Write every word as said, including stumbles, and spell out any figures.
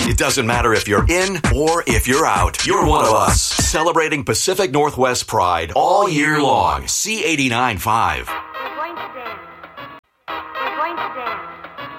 It doesn't matter if you're in or if you're out. You're one of us. Celebrating Pacific Northwest pride all year long. C eighty-nine point five.